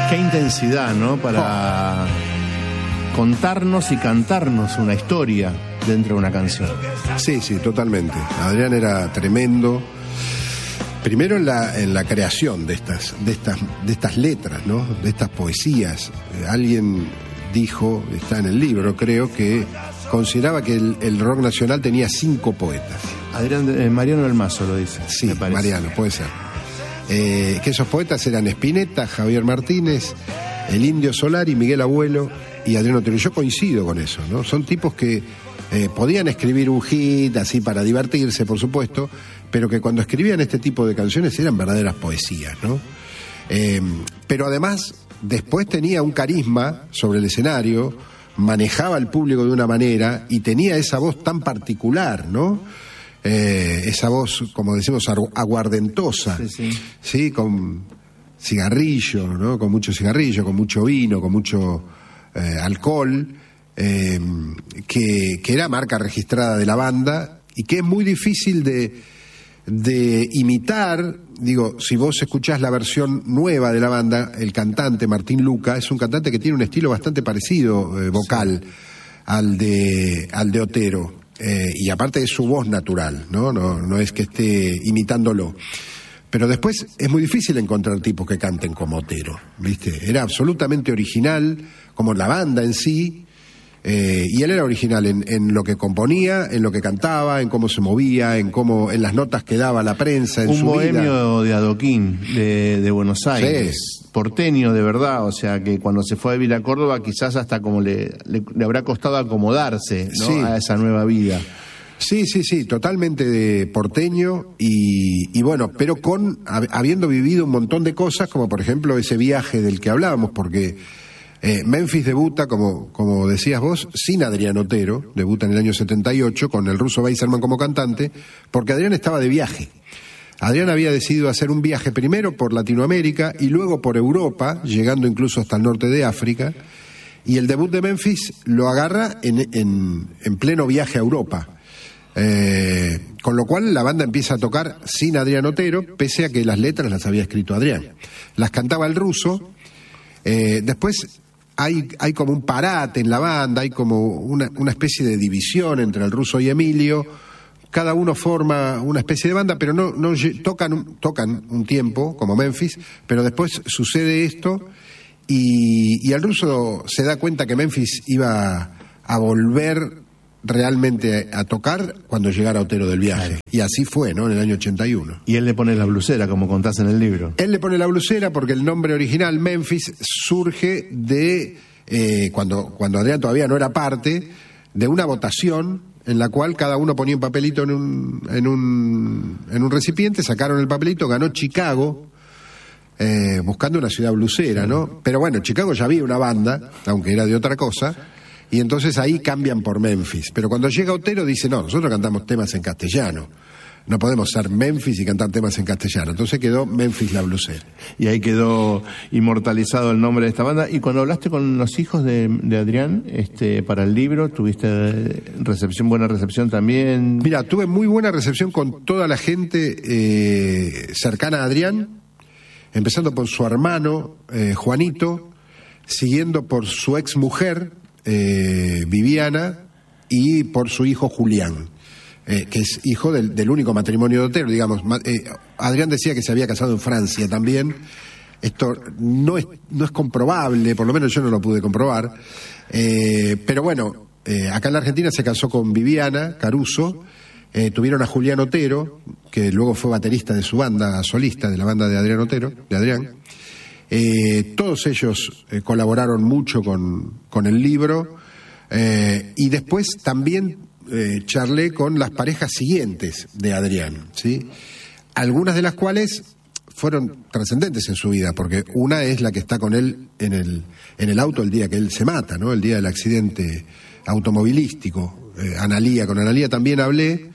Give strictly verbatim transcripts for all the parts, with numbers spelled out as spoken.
Qué intensidad, ¿no? Para oh. contarnos y cantarnos una historia dentro de una canción. Sí, sí, totalmente. Adrián era tremendo. Primero en la, en la creación de estas, de estas, de estas letras, ¿no? De estas poesías. Eh, alguien dijo, está en el libro, creo, que consideraba que el, el rock nacional tenía cinco poetas. Adrián, eh, Mariano del Mazo lo dice. Sí, Mariano, puede ser. Eh, que esos poetas eran Spinetta, Javier Martínez, el Indio Solari, Miguel Abuelo y Adrián Otero. Yo coincido con eso, ¿no? Son tipos que eh, podían escribir un hit así para divertirse, por supuesto, pero que cuando escribían este tipo de canciones eran verdaderas poesías, ¿no? Eh, pero además, después tenía un carisma sobre el escenario, manejaba al público de una manera y tenía esa voz tan particular, ¿no? Eh, esa voz, como decimos, aguardentosa, sí, sí. ¿Sí? Con cigarrillo, ¿no? Con mucho cigarrillo, con mucho vino, con mucho eh, alcohol, eh, que, que era marca registrada de la banda y que es muy difícil de, de imitar. Digo, si vos escuchás la versión nueva de la banda, el cantante Martín Luca es un cantante que tiene un estilo bastante parecido eh, vocal sí. al de al de Otero. Eh, y aparte es su voz natural, ¿no? No, no es que esté imitándolo. Pero después es muy difícil encontrar tipos que canten como Otero, ¿viste? Era absolutamente original, como la banda en sí, eh, y él era original en, en lo que componía, en lo que cantaba, en cómo se movía, en cómo, en las notas que daba la prensa, en Un su vida. Un bohemio de adoquín, de, de Buenos Aires. Sí. Porteño de verdad, o sea que cuando se fue a vivir a Córdoba quizás hasta como le, le, le habrá costado acomodarse, ¿no? Sí. A esa nueva vida. Sí, sí, sí, totalmente de porteño y, y bueno, pero con habiendo vivido un montón de cosas, como por ejemplo ese viaje del que hablábamos, porque eh, Memphis debuta, como, como decías vos, sin Adrián Otero, debuta en el año setenta y ocho con el ruso Weiserman como cantante, porque Adrián estaba de viaje. Adrián había decidido hacer un viaje primero por Latinoamérica y luego por Europa, llegando incluso hasta el norte de África, y el debut de Memphis lo agarra en, en, en pleno viaje a Europa. Eh, con lo cual la banda empieza a tocar sin Adrián Otero, pese a que las letras las había escrito Adrián. Las cantaba el ruso, eh, después hay, hay como un parate en la banda, hay como una, una especie de división entre el ruso y Emilio. Cada uno forma una especie de banda, pero no, no tocan, tocan un tiempo, como Memphis, pero después sucede esto y, y el ruso se da cuenta que Memphis iba a volver realmente a tocar cuando llegara Otero del viaje. Claro. Y así fue, ¿no? En el año ochenta y uno. Y él le pone la blusera, como contás en el libro. Él le pone la blusera porque el nombre original, Memphis, surge de, eh, cuando, cuando Adrián todavía no era parte, de una votación en la cual cada uno ponía un papelito en un, en un, en un recipiente, sacaron el papelito, ganó Chicago, eh, buscando una ciudad blusera, ¿no? Pero bueno, Chicago ya había una banda, aunque era de otra cosa, y entonces ahí cambian por Memphis. Pero cuando llega Otero dice, no, nosotros cantamos temas en castellano, no podemos ser Memphis y cantar temas en castellano. Entonces quedó Memphis la blusera. Y ahí quedó inmortalizado el nombre de esta banda. Y cuando hablaste con los hijos de, de Adrián este, para el libro, ¿tuviste recepción, buena recepción también? Mira, tuve muy buena recepción con toda la gente eh, cercana a Adrián, empezando por su hermano eh, Juanito, siguiendo por su ex mujer eh, Viviana y por su hijo Julián. Eh, que es hijo del, del único matrimonio de Otero, digamos. Eh, Adrián decía que se había casado en Francia también. Esto no es, no es comprobable, por lo menos yo no lo pude comprobar. Eh, pero bueno, eh, acá en la Argentina se casó con Viviana Caruso, eh, tuvieron a Julián Otero, que luego fue baterista de su banda solista, de la banda de Adrián Otero, de Adrián. Eh, todos ellos eh, colaboraron mucho con, con el libro, eh, y después también Eh, charlé con las parejas siguientes de Adrián, ¿sí? Algunas de las cuales fueron trascendentes en su vida, porque una es la que está con él en el, en el auto el día que él se mata, ¿no? El día del accidente automovilístico. Eh, Analía, con Analía también hablé.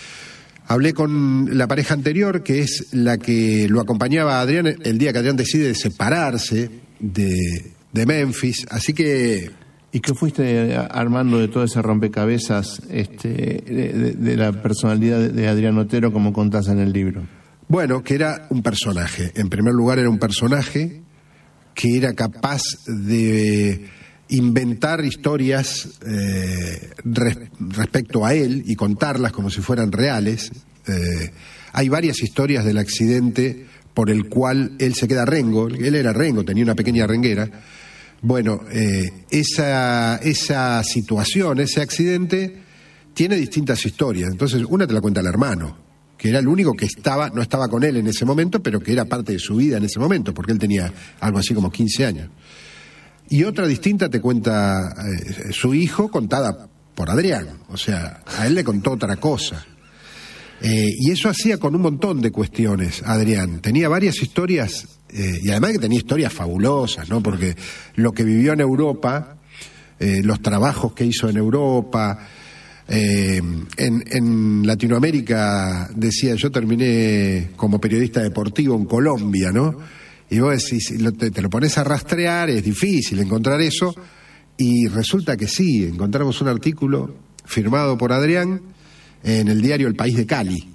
Hablé con la pareja anterior, que es la que lo acompañaba a Adrián el día que Adrián decide separarse de, de Memphis, así que... ¿Y qué fuiste armando de todo ese rompecabezas este, de, de, de la personalidad de Adrián Otero, como contás en el libro? Bueno, que era un personaje. En primer lugar, era un personaje que era capaz de inventar historias eh, res, respecto a él y contarlas como si fueran reales. Eh, hay varias historias del accidente por el cual él se queda rengo. Él era rengo, tenía una pequeña renguera. Bueno, eh, esa, esa situación, ese accidente, tiene distintas historias. Entonces, una te la cuenta el hermano, que era el único que estaba, no estaba con él en ese momento, pero que era parte de su vida en ese momento, porque él tenía algo así como quince años. Y otra distinta te cuenta eh, su hijo, contada por Adrián. O sea, a él le contó otra cosa. Eh, y eso hacía con un montón de cuestiones, Adrián. Tenía varias historias, eh, y además que tenía historias fabulosas, ¿no? Porque lo que vivió en Europa, eh, los trabajos que hizo en Europa, eh, en, en Latinoamérica, decía, yo terminé como periodista deportivo en Colombia, ¿no? Y vos decís, te, te lo pones a rastrear, es difícil encontrar eso, y resulta que sí, encontramos un artículo firmado por Adrián en el diario El País de Cali.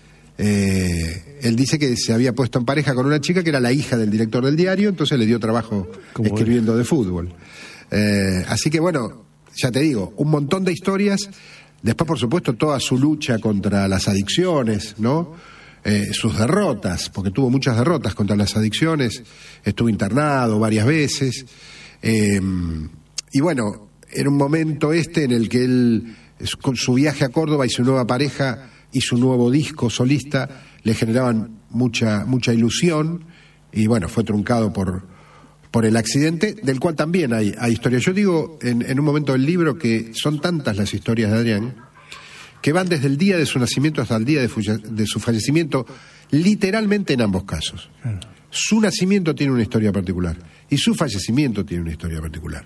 Eh, él dice que se había puesto en pareja con una chica que era la hija del director del diario, entonces le dio trabajo escribiendo de fútbol. Eh, así que bueno, ya te digo, un montón de historias. Después, por supuesto, toda su lucha contra las adicciones, ¿no? Eh, sus derrotas, porque tuvo muchas derrotas contra las adicciones, estuvo internado varias veces, eh, y bueno, era un momento este en el que él, con su viaje a Córdoba y su nueva pareja y su nuevo disco solista, le generaban mucha, mucha ilusión, y bueno, fue truncado por, por el accidente, del cual también hay, hay historias. Yo digo en, en un momento del libro que son tantas las historias de Adrián, que van desde el día de su nacimiento hasta el día de, de su fallecimiento, literalmente en ambos casos. Claro. Su nacimiento tiene una historia particular y su fallecimiento tiene una historia particular.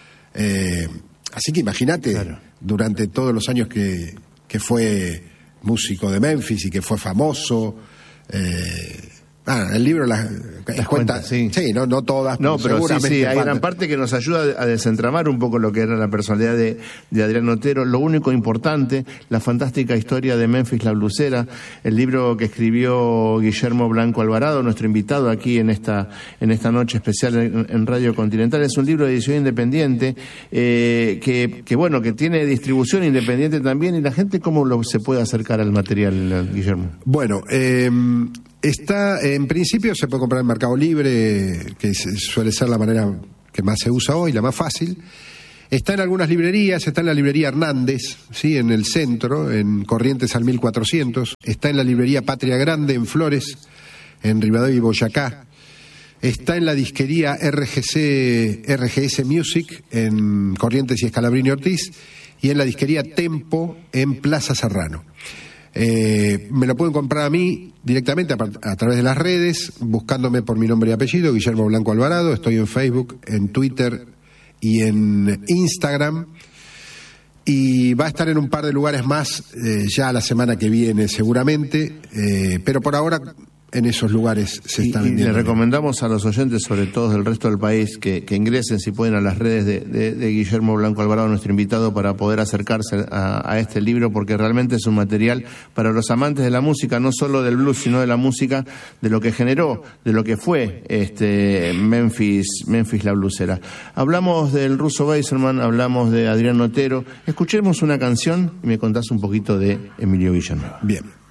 Eh, así que imagínate, claro, durante todos los años que, que fue músico de Memphis y que fue famoso, eh, ah, el libro las, las cuenta, sí, sí no, no todas, no, pero, pero sí, sí, hay gran parte que nos ayuda a desentramar un poco lo que era la personalidad de, de Adrián Otero. Lo único importante, la fantástica historia de Memphis la Blusera, el libro que escribió Guillermo Blanco Alvarado, nuestro invitado aquí en esta en esta noche especial en, en Radio Continental. Es un libro de edición independiente eh, que, que bueno, que tiene distribución independiente también. ¿Y la gente cómo lo, se puede acercar al material, Guillermo? Bueno, eh... Está, en principio se puede comprar en Mercado Libre, que suele ser la manera que más se usa hoy, la más fácil. Está en algunas librerías, está en la librería Hernández, ¿sí? En el centro, en Corrientes al mil cuatrocientos. Está en la librería Patria Grande, en Flores, en Rivadavia y Boyacá. Está en la disquería R G C, R G S Music, en Corrientes y Escalabrini Ortiz. Y en la disquería Tempo, en Plaza Serrano. Eh, me lo pueden comprar a mí directamente a, a través de las redes, buscándome por mi nombre y apellido, Guillermo Blanco Alvarado. Estoy en Facebook, en Twitter y en Instagram, y va a estar en un par de lugares más eh, ya la semana que viene seguramente, eh, pero por ahora en esos lugares se está y, vendiendo. Y le recomendamos a los oyentes, sobre todo del resto del país, que, que ingresen, si pueden, a las redes de, de, de Guillermo Blanco Alvarado, nuestro invitado, para poder acercarse a, a este libro, porque realmente es un material para los amantes de la música, no solo del blues, sino de la música, de lo que generó, de lo que fue este Memphis, Memphis la Blusera. Hablamos del Ruso Beiserman, hablamos de Adrián Otero. Escuchemos una canción y me contás un poquito de Emilio Villanueva. Bien.